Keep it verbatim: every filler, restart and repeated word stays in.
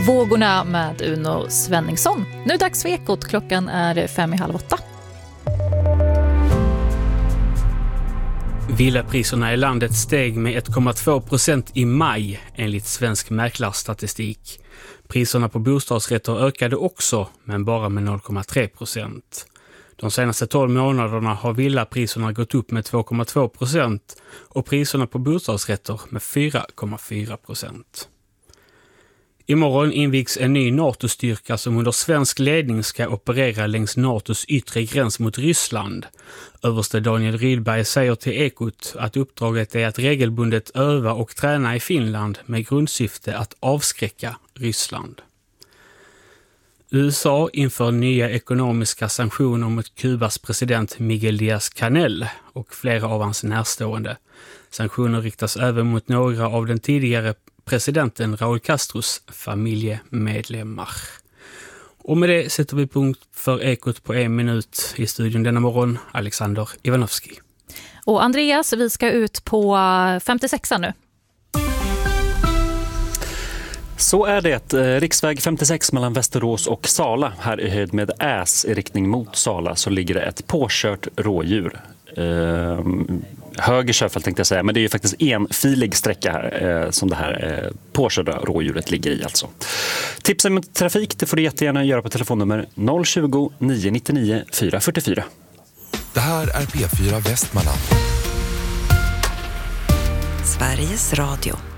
vågorna med Uno Svenningsson. Nu är det dags för Ekot. Klockan är fem i halv åtta. Villapriserna i landet steg med ett komma två procent i maj enligt svensk mäklarstatistik. Priserna på bostadsrätter ökade också, men bara med noll komma tre procent. De senaste tolv månaderna har villapriserna gått upp med två komma två procent och priserna på bostadsrätter med fyra komma fyra procent. Imorgon invigs en ny NATO-styrka som under svensk ledning ska operera längs NATOs yttre gräns mot Ryssland. Överste Daniel Rydberg säger till Ekot att uppdraget är att regelbundet öva och träna i Finland med grundsyfte att avskräcka Ryssland. U S A inför nya ekonomiska sanktioner mot Kubas president Miguel Díaz-Canel och flera av hans närstående. Sanktioner riktas även mot några av den tidigare presidenten Raúl Castros familjemedlemmar. Och med det sätter vi punkt för Ekot på en minut. I studion denna morgon, Alexander Ivanovski. Och Andreas, vi ska ut på femtiosex nu. Så är det. Riksväg femtiosex mellan Västerås och Sala. Här i höjd med Äs i riktning mot Sala så ligger det ett påkört rådjur. Eh, höger körfält tänkte jag säga, men det är ju faktiskt enfilig sträcka här eh, som det här eh, påkörda rådjuret ligger i alltså. Tips om trafik, det får du jättegärna göra på telefonnummer noll tjugo, nio nittionio, fyra fyrtiofyra. Det här är P fyra Västmanland. Sveriges Radio.